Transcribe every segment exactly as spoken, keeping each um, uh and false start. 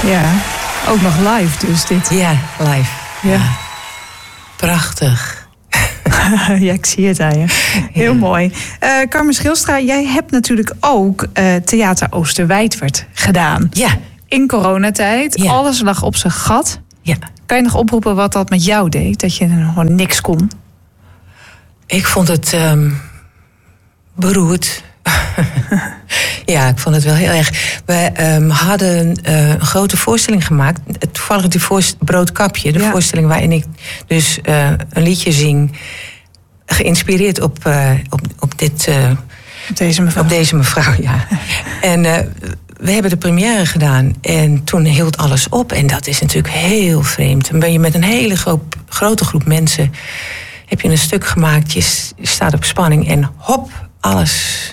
Ja, ook nog live dus dit. Ja, live. Ja. Ja. Prachtig. Ja, ik zie het aan je. Heel ja. mooi. Uh, Carmen Schilstra, jij hebt natuurlijk ook uh, Theater Oosterwijtwerd gedaan. Ja. In coronatijd. Ja. Alles lag op zijn gat. Ja. Kan je nog oproepen wat dat met jou deed? Dat je er gewoon niks kon? Ik vond het um, beroerd. Ja, ik vond het wel heel erg. We um, hadden uh, een grote voorstelling gemaakt. Toevallig die voorst- Broodkapje. De ja. voorstelling waarin ik dus uh, een liedje zing. Geïnspireerd op, uh, op, op dit... Uh, op deze mevrouw. Op deze mevrouw, ja. En uh, we hebben de première gedaan. En toen hield alles op. En dat is natuurlijk heel vreemd. Dan ben je met een hele gro- grote groep mensen... heb je een stuk gemaakt. Je, je staat op spanning. En hop, alles...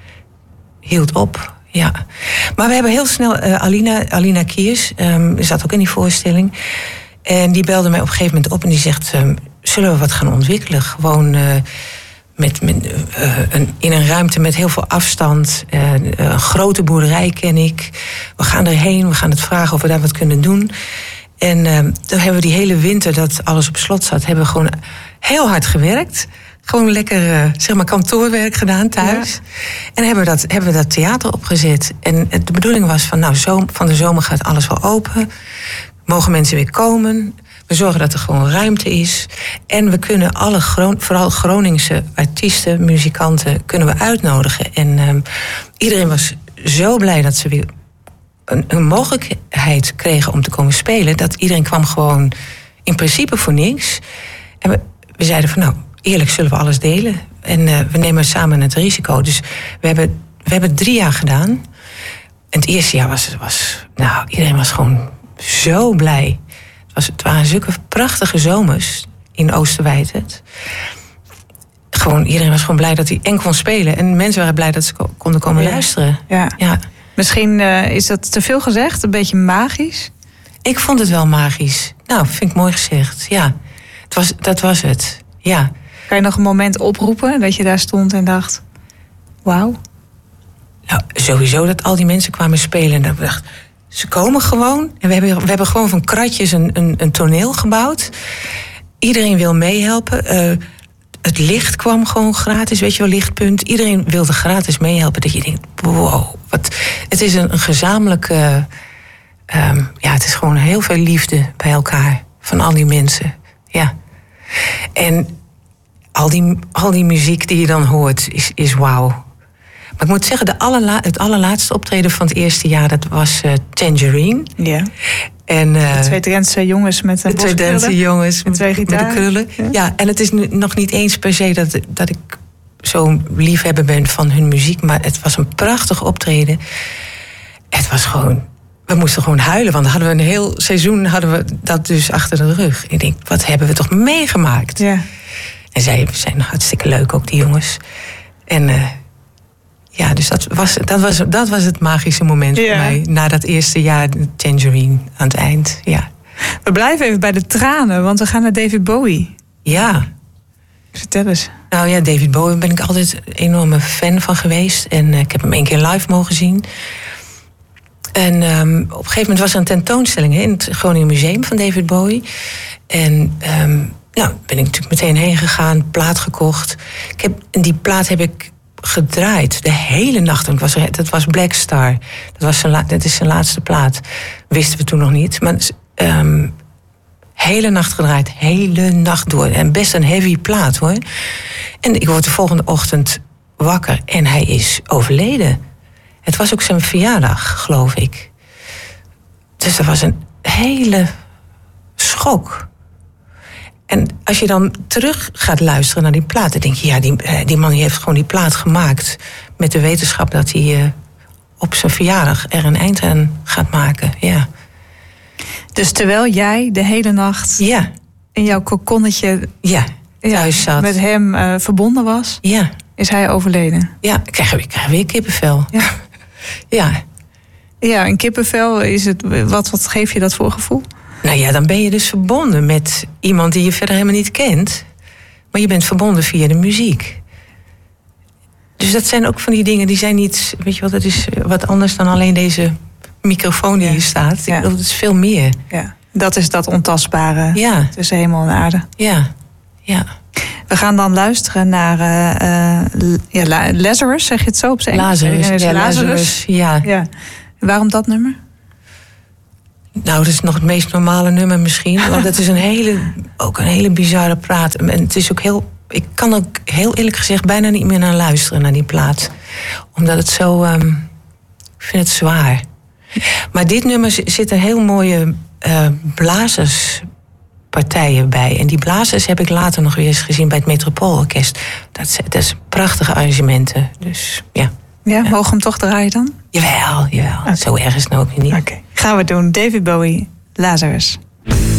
hield op, ja. Maar we hebben heel snel uh, Alina, Alina Kiers, um, zat ook in die voorstelling. En die belde mij op een gegeven moment op en die zegt... Um, zullen we wat gaan ontwikkelen? Gewoon uh, met, met, uh, een, in een ruimte met heel veel afstand. Uh, een grote boerderij ken ik. We gaan erheen, we gaan het vragen of we daar wat kunnen doen. En uh, toen hebben we die hele winter dat alles op slot zat... hebben we gewoon heel hard gewerkt... Gewoon lekker, uh, zeg maar, kantoorwerk gedaan thuis. Ja. En hebben we, dat, hebben we dat theater opgezet. En de bedoeling was van, nou, zo, van de zomer gaat alles wel open. Mogen mensen weer komen. We zorgen dat er gewoon ruimte is. En we kunnen alle, Gro- vooral Groningse artiesten, muzikanten, kunnen we uitnodigen. En um, iedereen was zo blij dat ze weer een, een mogelijkheid kregen om te komen spelen. Dat iedereen kwam gewoon in principe voor niks. En we, we zeiden van, nou... eerlijk zullen we alles delen. En uh, we nemen samen het risico. Dus we hebben, we hebben drie jaar gedaan. En het eerste jaar was... was nou, iedereen was gewoon zo blij. Het, was, het waren zulke prachtige zomers in Oosterwijtwerd. Gewoon, iedereen was gewoon blij dat hij en kon spelen. En mensen waren blij dat ze ko- konden komen ja. luisteren. Ja. Ja. Misschien uh, is dat te veel gezegd, een beetje magisch? Ik vond het wel magisch. Nou, vind ik mooi gezegd, ja. Het was, dat was het, ja. Kan je nog een moment oproepen dat je daar stond en dacht... wauw? Nou, sowieso dat al die mensen kwamen spelen. En dan dacht ze komen gewoon. En we hebben, we hebben gewoon van kratjes een, een, een toneel gebouwd. Iedereen wil meehelpen. Uh, het licht kwam gewoon gratis, weet je wel, lichtpunt. Iedereen wilde gratis meehelpen. Dat je denkt, wow, wat... Het is een, een gezamenlijke... Um, ja, het is gewoon heel veel liefde bij elkaar. Van al die mensen, ja. En... Al die, al die muziek die je dan hoort is, is wauw. Maar ik moet zeggen, de allerla- het allerlaatste optreden van het eerste jaar... dat was uh, Tangerine. Ja. En, uh, de twee Drentse jongens met een De twee Drentse jongens met, twee met de krullen. Ja. ja, en het is nu, nog niet eens per se dat, dat ik zo liefhebber ben van hun muziek... maar het was een prachtig optreden. Het was gewoon... We moesten gewoon huilen, want hadden we een heel seizoen... hadden we dat dus achter de rug. Ik denk, wat hebben we toch meegemaakt? Ja. En zij zijn hartstikke leuk, ook die jongens. En uh, ja, dus dat was, dat, was, dat was het magische moment ja. voor mij. Na dat eerste jaar Tangerine aan het eind, ja. We blijven even bij de tranen, want we gaan naar David Bowie. Ja. Vertel eens. Nou ja, David Bowie ben ik altijd een enorme fan van geweest. En uh, ik heb hem één keer live mogen zien. En um, op een gegeven moment was er een tentoonstelling... He, in het Groningen Museum van David Bowie. En... Um, Nou, ben ik natuurlijk meteen heen gegaan, plaat gekocht. Ik heb, die plaat heb ik gedraaid de hele nacht. Ik was er, dat was Black Star. Dat, was zijn, dat is zijn laatste plaat. Wisten we toen nog niet. Maar um, hele nacht gedraaid, hele nacht door. En best een heavy plaat, hoor. En ik word de volgende ochtend wakker en hij is overleden. Het was ook zijn verjaardag, geloof ik. Dus dat was een hele schok. En als je dan terug gaat luisteren naar die plaat... dan denk je, ja, die, die man die heeft gewoon die plaat gemaakt... met de wetenschap dat hij uh, op zijn verjaardag er een eind aan gaat maken. Ja. Dus terwijl jij de hele nacht ja. in jouw kokonnetje... Ja, thuis zat. Met hem uh, verbonden was, ja. is hij overleden. Ja, ik krijg, ik krijg weer kippenvel. Ja. ja. Ja, een kippenvel, is het, wat, wat geeft je dat voor gevoel? Nou ja, dan ben je dus verbonden met iemand die je verder helemaal niet kent. Maar je bent verbonden via de muziek. Dus dat zijn ook van die dingen, die zijn niet... Weet je wat, dat is wat anders dan alleen deze microfoon die Ja. hier staat. Ja. Ik bedoel, het is veel meer. Ja. Dat is dat ontastbare Ja. tussen hemel en aarde. Ja, ja. We gaan dan luisteren naar uh, uh, ja, La- Lazarus, zeg je het zo op zijn Engels? Lazarus. Ja, Lazarus. Lazarus. Ja. Ja. Waarom dat nummer? Nou, dat is nog het meest normale nummer misschien. Want het is een hele, ook een hele bizarre plaat. En het is ook heel... Ik kan ook heel eerlijk gezegd bijna niet meer naar luisteren, naar die plaat. Omdat het zo... Um, ik vind het zwaar. Maar dit nummer zit er heel mooie uh, blazerspartijen bij. En die blazers heb ik later nog weer eens gezien bij het Metropoolorkest. Dat is, dat is prachtige arrangementen. Dus ja. Ja, Ja. mogen we hem toch draaien dan? Jawel, jawel. Okay. Zo erg is het nou ook weer niet. Oké, gaan we doen. David Bowie, Lazarus.